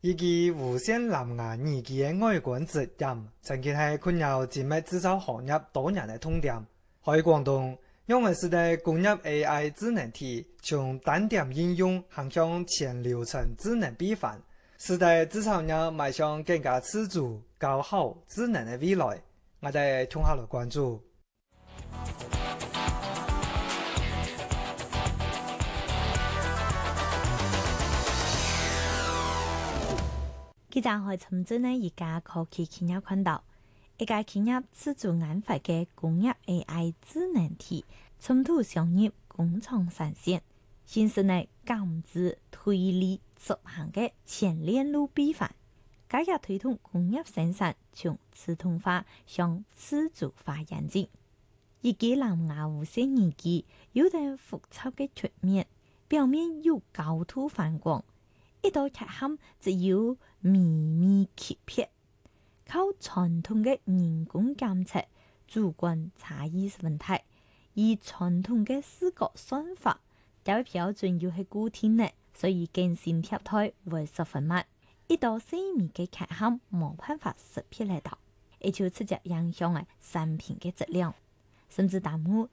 以及無線藍牙耳機嘅外觀質感，曾經係困擾精密製造行業多年嘅痛點。喺廣東，因為是在工業 AI 智能體從單點應用行向全流程智能閉環，使得製造業邁向更加自主、高效、智能嘅未來。我哋聽下來關注。 記者喺深圳呢一家科技企業看到，一家企業自主研發嘅工業 AI 智能體，衝突商業工廠生產，形成呢監制推理執行嘅全鏈路閉環，加入推動工業生產從自動化向自主化演進。一機藍牙無線耳機有點複雜嘅曲面，表面有高度反光，一道缺陷只有微微切片，靠傳統嘅人工監測主觀差異問題，而傳統嘅視覺算法較標準又係固定嘅，所以更新貼台會十分慢，一道細微嘅缺陷冇辦法識別得到，而且直接影響產品嘅質量，甚至耽誤